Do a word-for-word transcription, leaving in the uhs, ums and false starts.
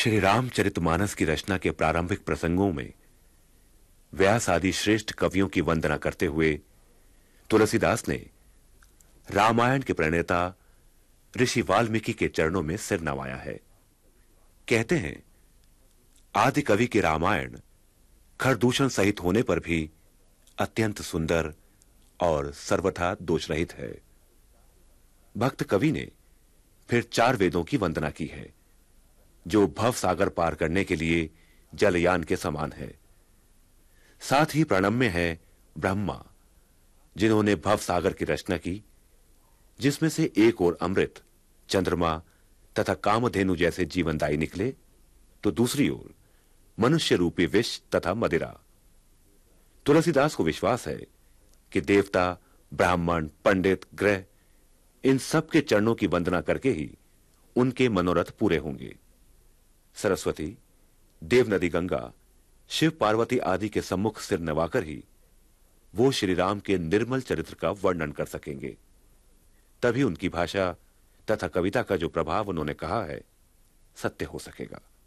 श्री रामचरितमानस की रचना के प्रारंभिक प्रसंगों में व्यास आदि श्रेष्ठ कवियों की वंदना करते हुए तुलसीदास ने रामायण के प्रणेता ऋषि वाल्मीकि के चरणों में सिर नवाया है। कहते हैं, आदि कवि के रामायण खरदूषण सहित होने पर भी अत्यंत सुंदर और सर्वथा दोषरहित है। भक्त कवि ने फिर चार वेदों की वंदना की है, जो भव सागर पार करने के लिए जलयान के समान है। साथ ही प्रणम्य है ब्रह्मा, जिन्होंने भव सागर की रचना की, जिसमें से एक ओर अमृत, चंद्रमा तथा कामधेनु जैसे जीवनदायी निकले, तो दूसरी ओर मनुष्य रूपी विष तथा मदिरा। तुलसीदास को विश्वास है कि देवता, ब्राह्मण, पंडित, ग्रह, इन सब के चरणों की वंदना करके ही उनके मनोरथ पूरे होंगे। सरस्वती, देव नदी गंगा, शिव पार्वती आदि के सम्मुख सिर नवाकर ही वो श्री राम के निर्मल चरित्र का वर्णन कर सकेंगे। तभी उनकी भाषा तथा कविता का जो प्रभाव उन्होंने कहा है, सत्य हो सकेगा।